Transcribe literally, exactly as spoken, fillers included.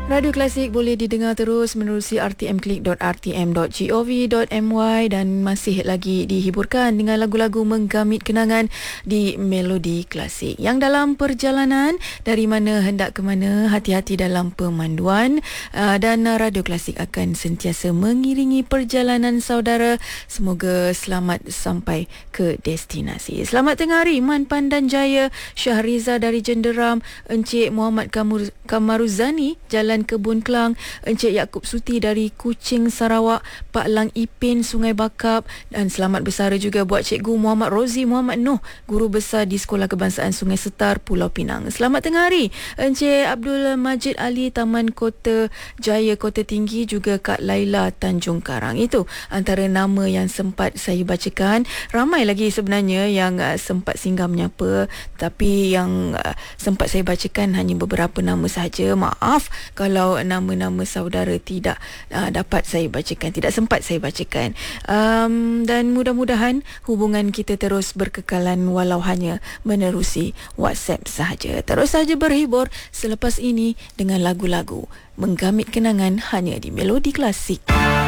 Radio Klasik boleh didengar terus menerusi r t m klik dot r t m dot gov dot m y dan masih lagi dihiburkan dengan lagu-lagu menggamit kenangan di Melodi Klasik. Yang dalam perjalanan dari mana hendak ke mana, hati-hati dalam pemanduan dan Radio Klasik akan sentiasa mengiringi perjalanan saudara. Semoga selamat sampai ke destinasi. Selamat tengah hari Man Pandan Jaya, Syahriza dari Jenderam, Encik Muhammad Kamur, Kamaruzani Jalan Kebun Kelang, Encik Yaakob Suti dari Kuching Sarawak, Pak Lang Ipin Sungai Bakap, dan selamat bersara juga buat Cikgu Muhammad Rozi Muhammad Noh, Guru Besar di Sekolah Kebangsaan Sungai Setar, Pulau Pinang. Selamat tengah hari Encik Abdul Majid Ali Taman Kota Jaya Kota Tinggi, juga Kak Laila Tanjung Karang. Itu antara nama yang sempat saya bacakan. Ramai lagi sebenarnya yang uh, sempat singgah menyapa, tapi yang uh, sempat saya bacakan hanya beberapa nama sahaja. Maaf kalau nama-nama saudara tidak uh, dapat saya bacakan, tidak sempat saya bacakan. Um, dan mudah-mudahan hubungan kita terus berkekalan walau hanya menerusi WhatsApp sahaja. Terus saja berhibur selepas ini dengan lagu-lagu menggamit kenangan hanya di Melodi Klasik.